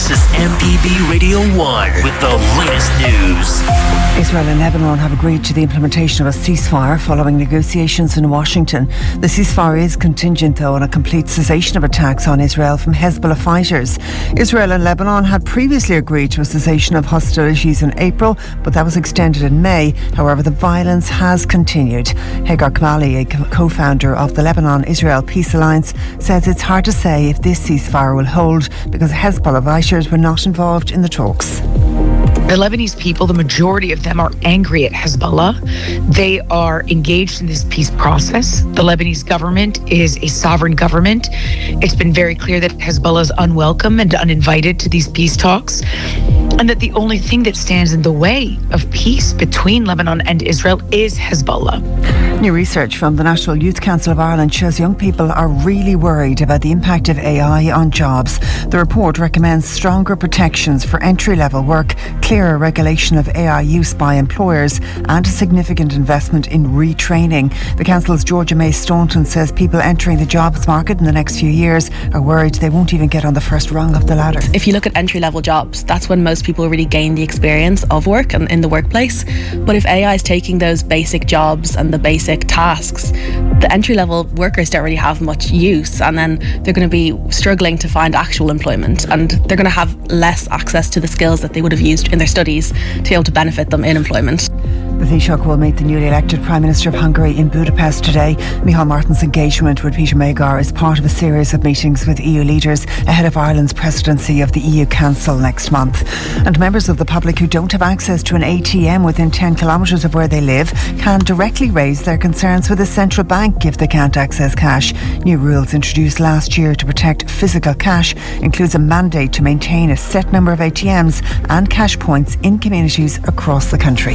This is MPB Radio 1 with the latest news. Israel and Lebanon have agreed to the implementation of a ceasefire following negotiations in Washington. The ceasefire is contingent, though, on a complete cessation of attacks on Israel from Hezbollah fighters. Israel and Lebanon had previously agreed to a cessation of hostilities in April, but that was extended in May. However, the violence has continued. Hagar Kamali, a co-founder of the Lebanon-Israel Peace Alliance, says it's hard to say if this ceasefire will hold because Hezbollah fighters were not involved in the talks. The Lebanese people, the majority of them are angry at Hezbollah. They are engaged in this peace process. The Lebanese government is a sovereign government. It's been very clear that Hezbollah is unwelcome and uninvited to these peace talks, and that the only thing that stands in the way of peace between Lebanon and Israel is Hezbollah. New research from the National Youth Council of Ireland shows young people are really worried about the impact of AI on jobs. The report recommends stronger protections for entry-level work, clearer regulation of AI use by employers, and a significant investment in retraining. The Council's Georgia May Staunton says people entering the jobs market in the next few years are worried they won't even get on the first rung of the ladder. If you look at entry-level jobs, that's when most people really gain the experience of work and in the workplace. But if AI is taking those basic jobs and the basic tasks, the entry-level workers don't really have much use, and then they're going to be struggling to find actual employment, and they're going to have less access to the skills that they would have used in their studies to be able to benefit them in employment. The Taoiseach will meet the newly elected Prime Minister of Hungary in Budapest today. Micheál Martin's engagement with Peter Magyar is part of a series of meetings with EU leaders ahead of Ireland's presidency of the EU Council next month. And members of the public who don't have access to an ATM within 10 kilometres of where they live can directly raise their concerns with a central bank if they can't access cash. New rules introduced last year to protect physical cash includes a mandate to maintain a set number of ATMs and cash points in communities across the country.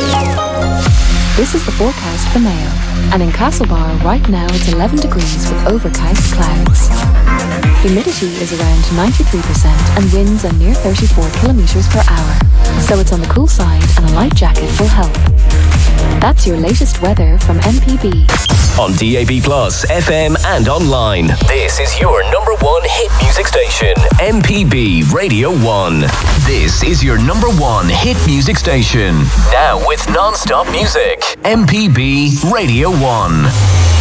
This is the forecast for Mayo. And in Castlebar, right now it's 11 degrees with overcast clouds. Humidity is around 93% and winds are near 34 kilometres per hour. So it's on the cool side and a light jacket will help. That's your latest weather from MPB. On DAB+, FM and online. This is your number one hit music station, MPB Radio 1. This is your number one hit music station. Now with non-stop music, MPB Radio 1.